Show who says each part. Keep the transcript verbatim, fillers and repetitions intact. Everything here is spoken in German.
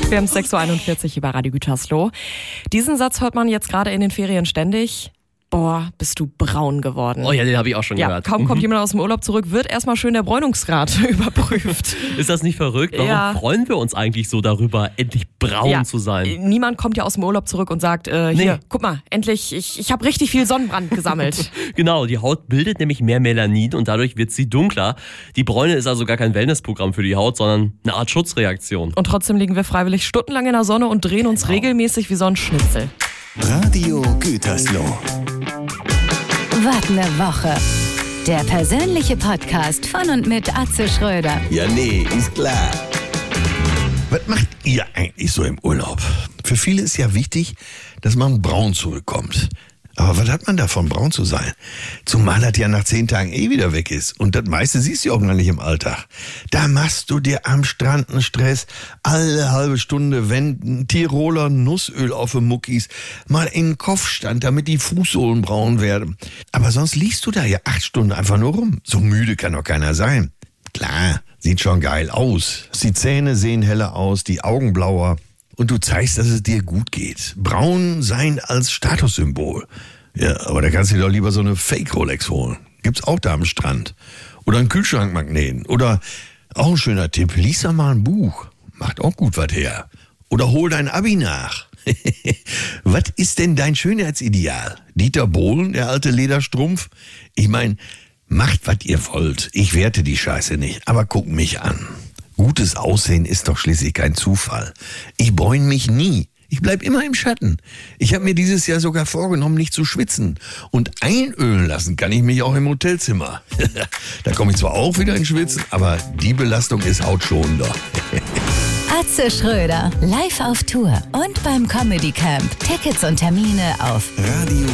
Speaker 1: Wir haben sechs Uhr einundvierzig über Radio Gütersloh. Diesen Satz hört man jetzt gerade in den Ferien ständig. Boah, bist du braun geworden.
Speaker 2: Oh ja, den habe ich auch schon
Speaker 1: ja,
Speaker 2: gehört.
Speaker 1: Kaum kommt jemand aus dem Urlaub zurück, wird erstmal schön der Bräunungsgrad überprüft.
Speaker 2: Ist das nicht verrückt? Warum
Speaker 1: Ja.
Speaker 2: freuen wir uns eigentlich so darüber, endlich braun
Speaker 1: Ja.
Speaker 2: zu sein?
Speaker 1: Niemand kommt ja aus dem Urlaub zurück und sagt, äh, hier,
Speaker 2: Nee.
Speaker 1: guck mal, endlich, ich, ich habe richtig viel Sonnenbrand gesammelt.
Speaker 2: Genau, die Haut bildet nämlich mehr Melanin und dadurch wird sie dunkler. Die Bräune ist also gar kein Wellnessprogramm für die Haut, sondern eine Art Schutzreaktion.
Speaker 1: Und trotzdem liegen wir freiwillig stundenlang in der Sonne und drehen uns regelmäßig wie so ein Schnitzel.
Speaker 3: Radio Gütersloh.
Speaker 4: Wart eine Woche. Der persönliche Podcast von und mit Atze Schröder.
Speaker 3: Ja, nee, ist klar. Was macht ihr eigentlich so im Urlaub? Für viele ist ja wichtig, dass man braun zurückkommt. Aber was hat man davon, braun zu sein? Zumal das ja nach zehn Tagen eh wieder weg ist. Und das meiste siehst du auch gar nicht im Alltag. Da machst du dir am Strand einen Stress. Alle halbe Stunde wenden Tiroler Nussöl auf die Muckis. Mal in den Kopfstand, damit die Fußsohlen braun werden. Aber sonst liegst du da ja acht Stunden einfach nur rum. So müde kann doch keiner sein. Klar, sieht schon geil aus. Die Zähne sehen heller aus, die Augen blauer. Und du zeigst, dass es dir gut geht. Braun sein als Statussymbol. Ja, aber da kannst du dir doch lieber so eine Fake-Rolex holen. Gibt's auch da am Strand. Oder einen Kühlschrankmagneten. Oder auch ein schöner Tipp, lies doch mal ein Buch. Macht auch gut was her. Oder hol dein Abi nach. Was ist denn dein Schönheitsideal? Dieter Bohlen, der alte Lederstrumpf? Ich meine, macht, was ihr wollt. Ich werte die Scheiße nicht. Aber guck mich an. Gutes Aussehen ist doch schließlich kein Zufall. Ich bräune mich nie. Ich bleib immer im Schatten. Ich habe mir dieses Jahr sogar vorgenommen, nicht zu schwitzen. Und einölen lassen kann ich mich auch im Hotelzimmer. Da komme ich zwar auch wieder ins Schwitzen, aber die Belastung ist hautschonender.
Speaker 4: Atze Schröder, live auf Tour und beim Comedy Camp. Tickets und Termine auf
Speaker 3: Radio